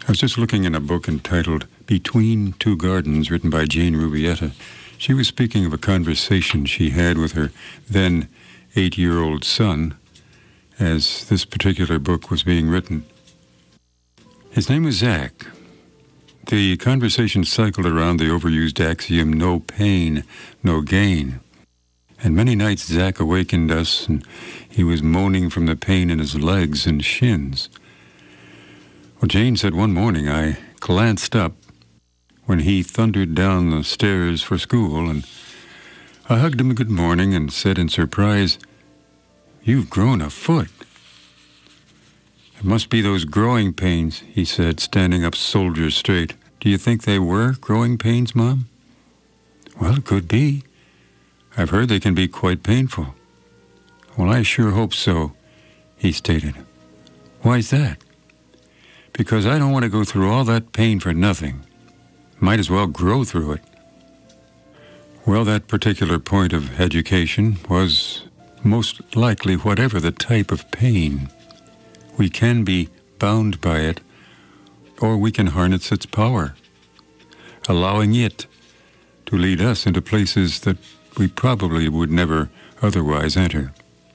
I was just looking in a book entitled Between Two Gardens, written by Jane Rubietta. She was speaking of a conversation she had with her then 8-year-old son as this particular book was being written. His name was Zach. The conversation cycled around the overused axiom, no pain, no gain. And many nights Zach awakened us, and he was moaning from the pain in his legs and shins. Well, Jane said one morning I glanced up when he thundered down the stairs for school, and I hugged him good morning and said in surprise, "You've grown a foot." "It must be those growing pains," he said, standing up soldier straight. "Do you think they were growing pains, Mom?" "Well, it could be. I've heard they can be quite painful." "Well, I sure hope so," he stated. "Why's that?" "Because I don't want to go through all that pain for nothing. Might as well grow through it." Well, that particular point of education was most likely whatever the type of pain. We can be bound by it, or we can harness its power, allowing it to lead us into places that we probably would never otherwise enter.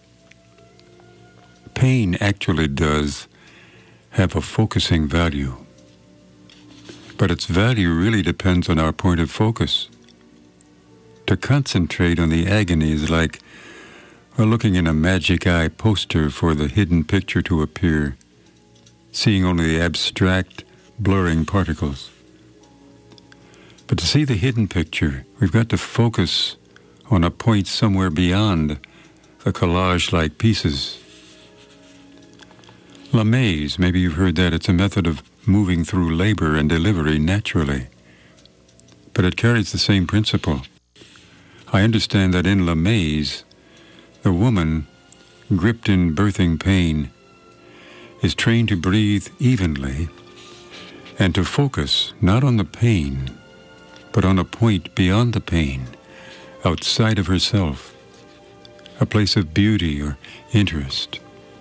Pain actually does have a focusing value, but its value really depends on our point of focus. To concentrate on the agony is like looking in a magic eye poster for the hidden picture to appear, seeing only the abstract, blurring particles. But to see the hidden picture, we've got to focus on a point somewhere beyond the collage-like pieces. Lamaze, maybe you've heard that. It's a method of moving through labor and delivery naturally. But it carries the same principle. I understand that in Lamaze, the woman, gripped in birthing pain, is trained to breathe evenly and to focus not on the pain, but on a point beyond the pain, outside of herself, a place of beauty or interest.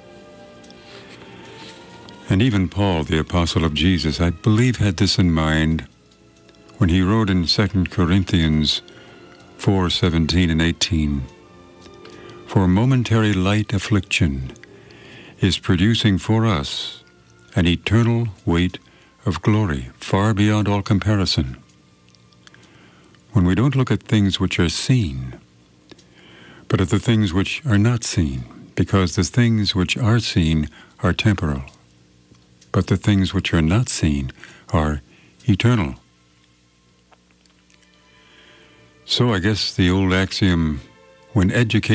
And even Paul, the apostle of Jesus, I believe had this in mind when he wrote in 2 Corinthians 4:17 and 18, "For momentary light affliction is producing for us an eternal weight of glory, far beyond all comparison." When we don't look at things which are seen, but at the things which are not seen, because the things which are seen are temporal, but the things which are not seen are eternal. So I guess the old axiom, when education